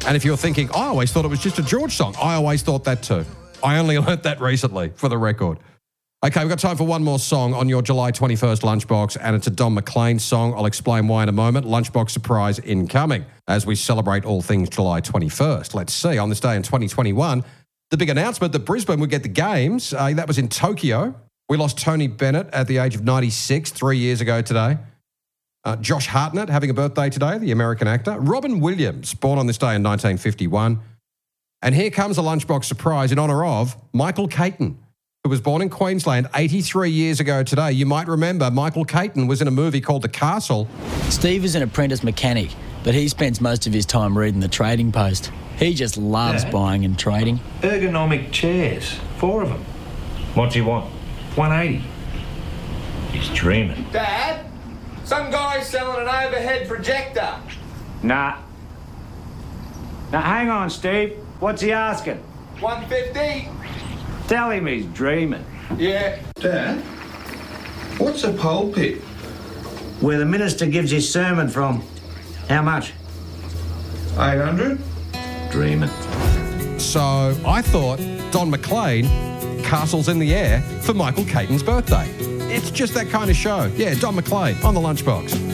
And if you're thinking, I always thought it was just a George song, I always thought that too. I only learnt that recently, for the record. Okay, we've got time for one more song on your July 21st Lunchbox, and it's a Don McLean song. I'll explain why in a moment. Lunchbox surprise incoming as we celebrate all things July 21st. Let's see, on this day in 2021, the big announcement that Brisbane would get the games, that was in Tokyo. We lost Tony Bennett at the age of 96, 3 years ago today. Josh Hartnett having a birthday today, the American actor. Robin Williams, born on this day in 1951. And here comes a Lunchbox surprise in honour of Michael Caton, who was born in Queensland 83 years ago today. You might remember Michael Caton was in a movie called The Castle. Steve is an apprentice mechanic, but he spends most of his time reading the Trading Post. He just loves buying and trading. Ergonomic chairs, 4 of them. What do you want? 180. He's dreaming. Dad, some guy's selling an overhead projector. Nah. Now, hang on, Steve. What's he asking? 150. Tell him he's dreaming. Yeah. Dad, what's a pulpit? Where the minister gives his sermon from. How much? 800? Dreaming. So I thought Don McLean, Castle's in the Air for Michael Caton's birthday. It's just that kind of show. Yeah, Don McLean on the Lunchbox.